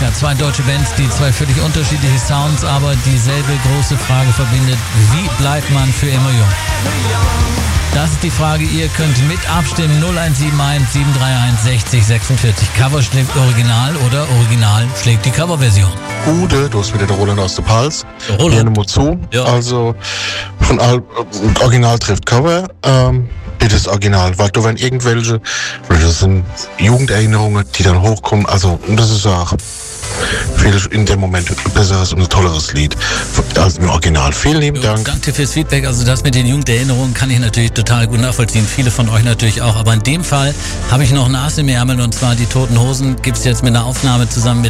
Amerika. Zwei deutsche Bands, die zwei völlig unterschiedliche Sounds, aber dieselbe große Frage verbindet. Wie bleibt man für immer jung? Das ist die Frage. Ihr könnt mit abstimmen. 0171 731 60 46. Cover schlägt Original oder Original schlägt die Coverversion. Gute, du hast wieder der Roland aus der Pals. Roland. Gerne zu. Ja. Also von Original trifft Cover. Bitte das Original, weil da werden irgendwelche, das sind Jugenderinnerungen, die dann hochkommen. Also das ist auch viel in dem Moment ein besseres und ein tolleres Lied als im Original. Vielen lieben Dank. Danke fürs Feedback. Also das mit den Jugenderinnerungen kann ich natürlich total gut nachvollziehen. Viele von euch natürlich auch. Aber in dem Fall habe ich noch ein Ass im Ärmel, und zwar die Toten Hosen gibt es jetzt mit einer Aufnahme zusammen mit